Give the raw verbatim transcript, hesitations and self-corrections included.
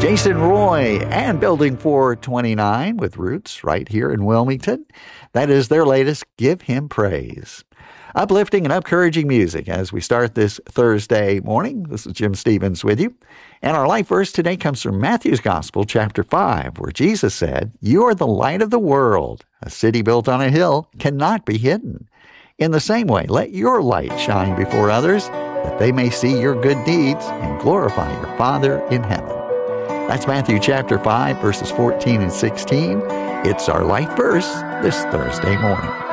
Jason Roy and Building four twenty-nine with roots right here in Wilmington. That is their latest, Give Him Praise. Uplifting and encouraging music as we start this Thursday morning. This is Jim Stevens with you. And our life verse today comes from Matthew's Gospel, chapter five, where Jesus said, "You are the light of the world. A city built on a hill cannot be hidden. In the same way, let your light shine before others, that they may see your good deeds and glorify your Father in heaven." That's Matthew chapter five, verses fourteen and sixteen. It's our life verse this Thursday morning.